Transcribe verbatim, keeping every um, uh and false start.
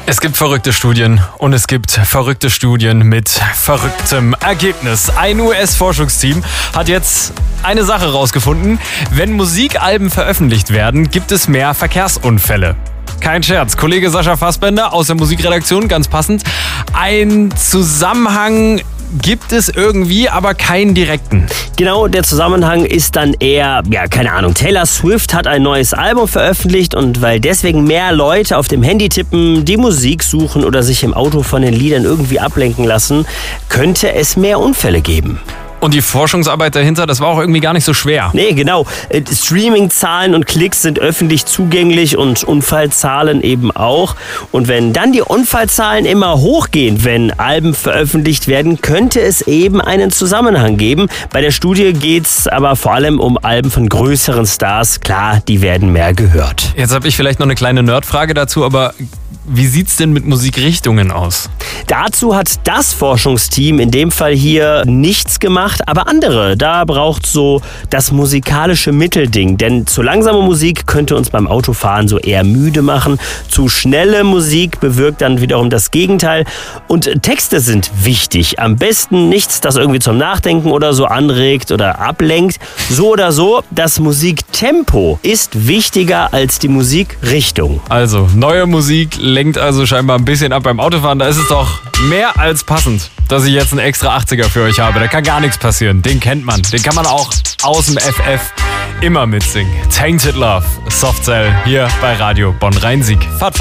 Es gibt verrückte Studien und es gibt verrückte Studien mit verrücktem Ergebnis. Ein U S-Forschungsteam hat jetzt eine Sache rausgefunden. Wenn Musikalben veröffentlicht werden, gibt es mehr Verkehrsunfälle. Kein Scherz. Kollege Sascha Fassbender aus der Musikredaktion, ganz passend. Ein Zusammenhang gibt es irgendwie, aber keinen direkten. Genau, der Zusammenhang ist dann eher, ja, keine Ahnung, Taylor Swift hat ein neues Album veröffentlicht und weil deswegen mehr Leute auf dem Handy tippen, die Musik suchen oder sich im Auto von den Liedern irgendwie ablenken lassen, könnte es mehr Unfälle geben. Und die Forschungsarbeit dahinter, das war auch irgendwie gar nicht so schwer. Nee, genau. Streaming-Zahlen und Klicks sind öffentlich zugänglich und Unfallzahlen eben auch. Und wenn dann die Unfallzahlen immer hochgehen, wenn Alben veröffentlicht werden, könnte es eben einen Zusammenhang geben. Bei der Studie geht es aber vor allem um Alben von größeren Stars. Klar, die werden mehr gehört. Jetzt habe ich vielleicht noch eine kleine Nerdfrage dazu, aber wie sieht's denn mit Musikrichtungen aus? Dazu hat das Forschungsteam in dem Fall hier nichts gemacht, aber andere. Da braucht so das musikalische Mittelding, denn zu langsame Musik könnte uns beim Autofahren so eher müde machen. Zu schnelle Musik bewirkt dann wiederum das Gegenteil. Und Texte sind wichtig. Am besten nichts, das irgendwie zum Nachdenken oder so anregt oder ablenkt. So oder so, das Musiktempo ist wichtiger als die Musikrichtung. Also, neue Musik lenkt also scheinbar ein bisschen ab beim Autofahren. Da ist es doch mehr als passend, dass ich jetzt einen extra achtziger für euch habe. Da kann gar nichts passieren. Den kennt man. Den kann man auch aus dem F F immer mitsingen. Tainted Love, Soft Cell hier bei Radio Bonn-Rhein-Sieg. Fahrt